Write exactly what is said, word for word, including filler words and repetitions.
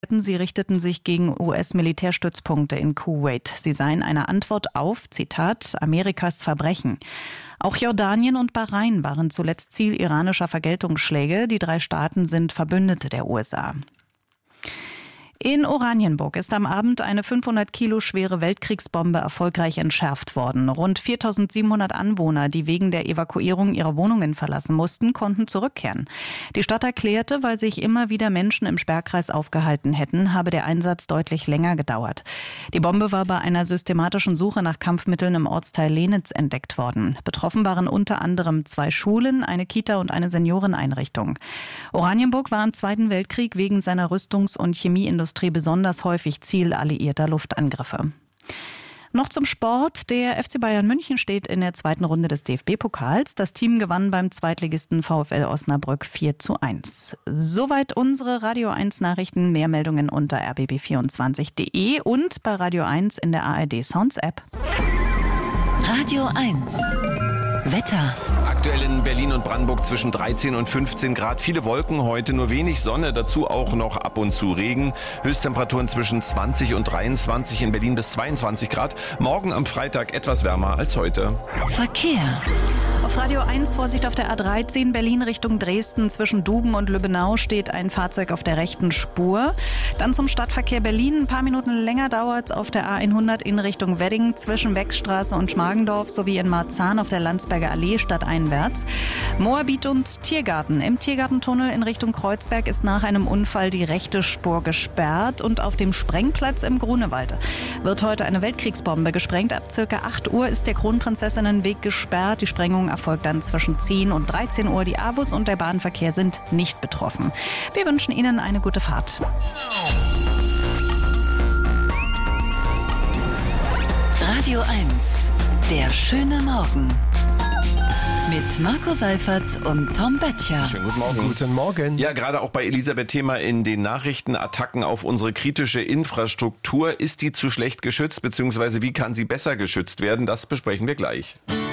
Sie richteten sich gegen U S-Militärstützpunkte in Kuwait. Sie seien eine Antwort auf, Zitat, Amerikas Verbrechen. Auch Jordanien und Bahrain waren zuletzt Ziel iranischer Vergeltungsschläge. Die drei Staaten sind Verbündete der U S A. In Oranienburg ist am Abend eine fünfhundert Kilo schwere Weltkriegsbombe erfolgreich entschärft worden. Rund viertausendsiebenhundert Anwohner, die wegen der Evakuierung ihre Wohnungen verlassen mussten, konnten zurückkehren. Die Stadt erklärte, weil sich immer wieder Menschen im Sperrkreis aufgehalten hätten, habe der Einsatz deutlich länger gedauert. Die Bombe war bei einer systematischen Suche nach Kampfmitteln im Ortsteil Lenitz entdeckt worden. Betroffen waren unter anderem zwei Schulen, eine Kita und eine Senioreneinrichtung. Oranienburg war im Zweiten Weltkrieg wegen seiner Rüstungs- und Chemieindustrie besonders häufig Ziel alliierter Luftangriffe. Noch zum Sport. Der F C Bayern München steht in der zweiten Runde des D F B-Pokals. Das Team gewann beim Zweitligisten VfL Osnabrück vier zu eins. Soweit unsere Radio eins Nachrichten. Mehr Meldungen unter r b b vierundzwanzig punkt d e und bei Radio eins in der A R D Sounds App. Radio eins Wetter. Aktuell in Berlin und Brandenburg zwischen dreizehn und fünfzehn Grad. Viele Wolken, heute nur wenig Sonne, dazu auch noch ab und zu Regen. Höchsttemperaturen zwischen zwanzig und dreiundzwanzig, in Berlin bis zweiundzwanzig Grad. Morgen am Freitag etwas wärmer als heute. Verkehr. Auf Radio eins Vorsicht auf der A dreizehn Berlin Richtung Dresden. Zwischen Duben und Lübbenau steht ein Fahrzeug auf der rechten Spur. Dann zum Stadtverkehr Berlin. Ein paar Minuten länger dauert es auf der A hundert in Richtung Wedding zwischen Wechstraße und Schmargendorf sowie in Marzahn auf der Landsberger Allee stadteinwärts. Moabit und Tiergarten. Im Tiergartentunnel in Richtung Kreuzberg ist nach einem Unfall die rechte Spur gesperrt. Und auf dem Sprengplatz im Grunewald wird heute eine Weltkriegsbombe gesprengt. Ab circa acht Uhr ist der Kronprinzessinnenweg gesperrt. Die Sprengung erfolgt dann zwischen zehn und dreizehn Uhr. Die A W U S und der Bahnverkehr sind nicht betroffen. Wir wünschen Ihnen eine gute Fahrt. Radio eins. Der schöne Morgen. Mit Marco Seifert und Tom Böttcher. Schönen guten Morgen. Guten Morgen. Ja, gerade auch bei Elisabeth Thema in den Nachrichten. Attacken auf unsere kritische Infrastruktur. Ist die zu schlecht geschützt, beziehungsweise wie kann sie besser geschützt werden? Das besprechen wir gleich.